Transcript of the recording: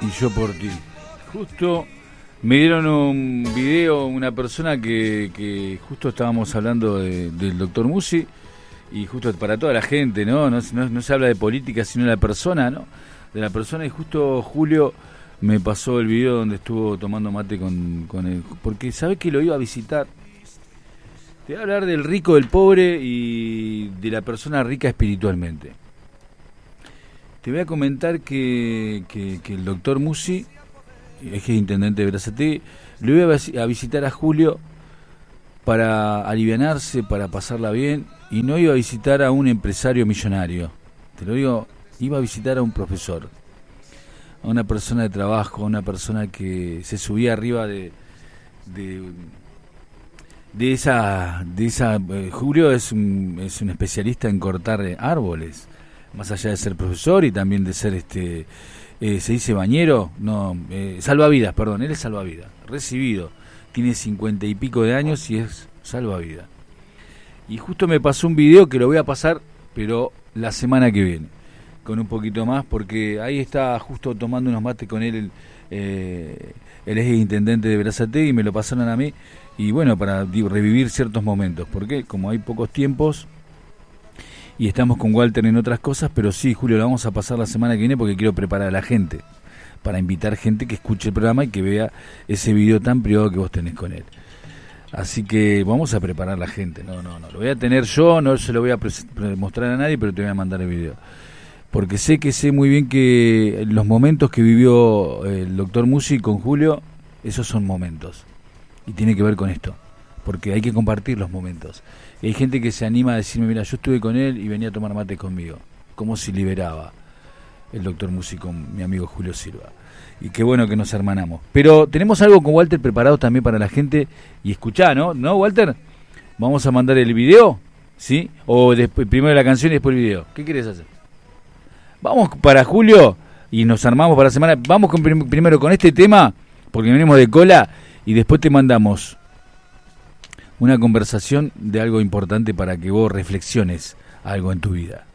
y yo por ti. Justo me dieron un video, una persona que justo estábamos hablando del doctor Musi, y justo para toda la gente, ¿no? No se habla de política, sino de la persona, ¿no? De la persona, y justo Julio me pasó el video donde estuvo tomando mate con él, porque sabe que lo iba a visitar. Te voy a hablar del rico, del pobre y de la persona rica espiritualmente. Te voy a comentar que el doctor Musi, es intendente de Berazategui, lo iba a visitar a Julio para alivianarse, para pasarla bien, y no iba a visitar a un empresario millonario. Te lo digo, iba a visitar a un profesor, a una persona de trabajo, a una persona que se subía arriba de esa Julio es un especialista en cortar árboles, más allá de ser profesor y también de ser se dice bañero, no, salvavidas, perdón, él es salvavidas, recibido, tiene 50 y pico de años y es salvavidas. Y justo me pasó un video que lo voy a pasar, pero la semana que viene, con un poquito más, porque ahí está justo tomando unos mates con él el ex intendente de Berazategui, y me lo pasaron a mí, y bueno, para revivir ciertos momentos, porque como hay pocos tiempos y estamos con Walter en otras cosas, pero sí, Julio, lo vamos a pasar la semana que viene porque quiero preparar a la gente, para invitar gente que escuche el programa y que vea ese video tan privado que vos tenés con él. Así que vamos a preparar a la gente, no, lo voy a tener yo, no se lo voy a mostrar a nadie, pero te voy a mandar el video. Porque sé muy bien que los momentos que vivió el doctor Musi con Julio, esos son momentos. Y tiene que ver con esto, porque hay que compartir los momentos. Y hay gente que se anima a decirme, mira, yo estuve con él y venía a tomar mate conmigo. Como si liberaba el doctor Musi con mi amigo Julio Silva. Y qué bueno que nos hermanamos. Pero tenemos algo con Walter preparado también para la gente. Y escuchá, ¿no? ¿No, Walter? Vamos a mandar el video, ¿sí? O después, primero la canción y después el video. ¿Qué querés hacer? Vamos para Julio y nos armamos para la semana. Vamos primero con este tema, porque venimos de cola, y después te mandamos una conversación de algo importante para que vos reflexiones algo en tu vida.